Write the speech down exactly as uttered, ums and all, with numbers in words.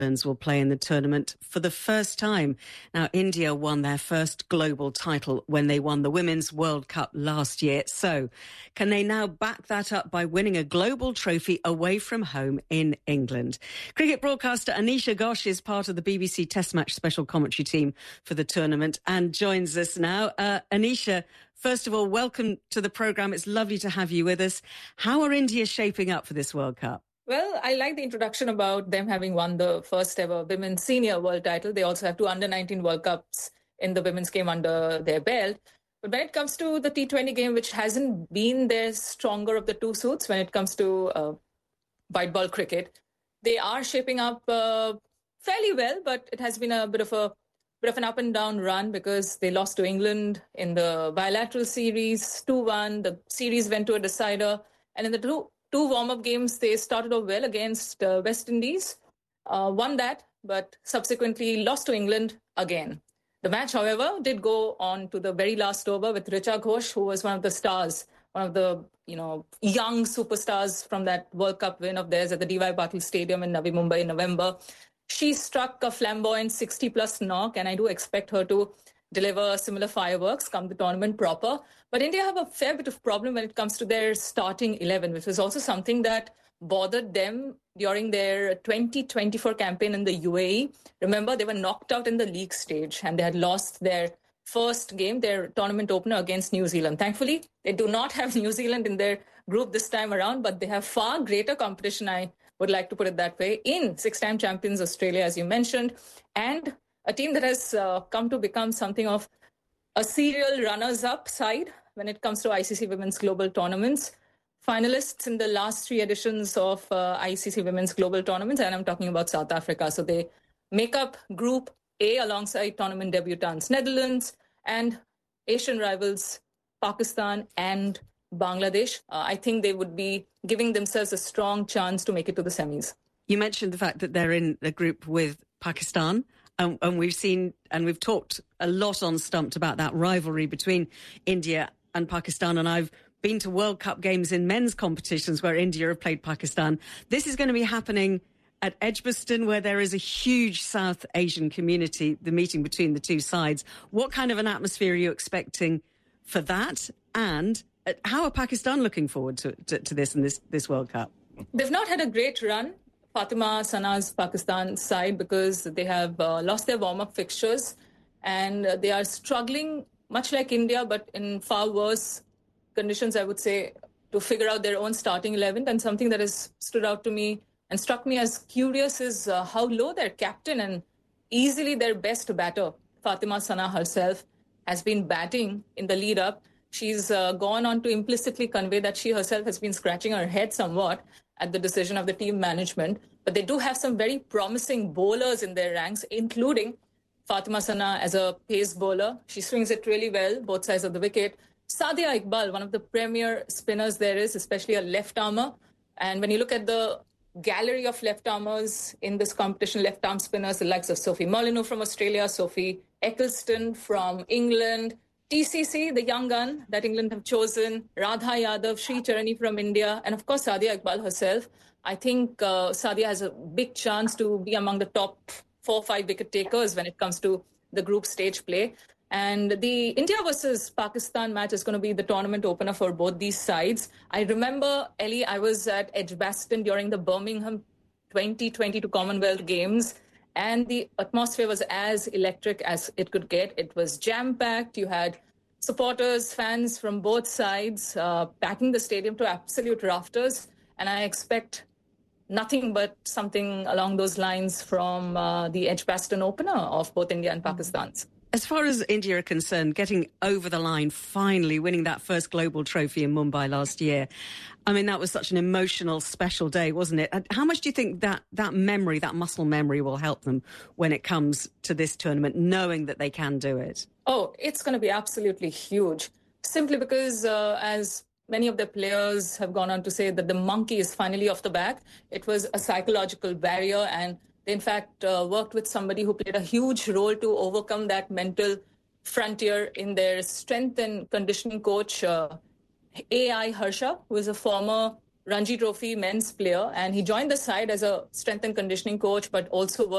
will play in the tournament for the first time. Now, India won their first global title when they won the Women's World Cup last year. So, can they now back that up by winning a global trophy away from home in England? Cricket broadcaster Anisha Ghosh is part of the B B C Test Match special commentary team for the tournament and joins us now. Uh, Anisha, first of all, welcome to the programme. It's lovely to have you with us. How are India shaping up for this World Cup? Well, I like the introduction about them having won the first ever women's senior world title. They also have two under nineteen World Cups in the women's game under their belt. But when it comes to the T twenty game, which hasn't been their stronger of the two suits when it comes to uh, white ball cricket, they are shaping up uh, fairly well, but it has been a bit of a bit of an up and down run because they lost to England in the bilateral series, two one. The series went to a decider. And in the two Two warm-up games, they started off well against uh, West Indies, uh, won that, but subsequently lost to England again. The match, however, did go on to the very last over with Richa Ghosh, who was one of the stars, one of the you know young superstars from that World Cup win of theirs at the D Y Patil Stadium in Navi Mumbai in November. She struck a flamboyant sixty-plus knock, and I do expect her to deliver similar fireworks come the tournament proper. But India have a fair bit of problem when it comes to their starting eleven, which was also something that bothered them during their twenty twenty-four campaign in the U A E. Remember, they were knocked out in the league stage and they had lost their first game, their tournament opener against New Zealand. Thankfully, they do not have New Zealand in their group this time around, but they have far greater competition, I would like to put it that way, in six-time champions Australia, as you mentioned, and a team that has uh, come to become something of a serial runners-up side when it comes to I C C Women's Global Tournaments. Finalists in the last three editions of uh, I C C Women's Global Tournaments, and I'm talking about South Africa. So they make up Group A alongside tournament debutants Netherlands and Asian rivals Pakistan and Bangladesh. Uh, I think they would be giving themselves a strong chance to make it to the semis. You mentioned the fact that they're in a group with Pakistan. Um, and we've seen and we've talked a lot on Stumped about that rivalry between India and Pakistan. And I've been to World Cup games in men's competitions where India have played Pakistan. This is going to be happening at Edgbaston, where there is a huge South Asian community, the meeting between the two sides. What kind of an atmosphere are you expecting for that? And how are Pakistan looking forward to, to, to this and this, this World Cup? They've not had a great run, Fatima Sana's Pakistan side, because they have uh, lost their warm-up fixtures and uh, they are struggling, much like India, but in far worse conditions, I would say, to figure out their own starting eleven. And something that has stood out to me and struck me as curious is uh, how low their captain and easily their best batter, Fatima Sana herself, has been batting in the lead-up. She's uh, gone on to implicitly convey that she herself has been scratching her head somewhat at the decision of the team management. But they do have some very promising bowlers in their ranks, including Fatima Sana as a pace bowler. She swings it really well, both sides of the wicket. Sadia Iqbal, one of the premier spinners there is, especially a left-armer. And when you look at the gallery of left-armers in this competition, left-arm spinners, the likes of Sophie Molyneux from Australia, Sophie Eccleston from England, T C C, the young gun that England have chosen, Radha Yadav, Sri Charani from India, and of course Sadia Iqbal herself. I think uh, Sadia has a big chance to be among the top four or five wicket takers when it comes to the group stage play. And the India versus Pakistan match is going to be the tournament opener for both these sides. I remember, Ellie, I was at Edgbaston during the Birmingham twenty twenty-two Commonwealth Games, and the atmosphere was as electric as it could get. It was jam-packed. You had supporters, fans from both sides uh, packing the stadium to absolute rafters. And I expect nothing but something along those lines from uh, the Edgbaston opener of both India and Pakistan's. As far as India are concerned, getting over the line, finally winning that first global trophy in Mumbai last year, I mean, that was such an emotional, special day, wasn't it? How much do you think that that memory, that muscle memory will help them when it comes to this tournament, knowing that they can do it? Oh, it's going to be absolutely huge, simply because uh, as many of the players have gone on to say that the monkey is finally off the back. It was a psychological barrier, and they, in fact, uh, worked with somebody who played a huge role to overcome that mental frontier in their strength and conditioning coach, uh, A I Harsha, who is a former Ranji Trophy men's player, and he joined the side as a strength and conditioning coach, but also worked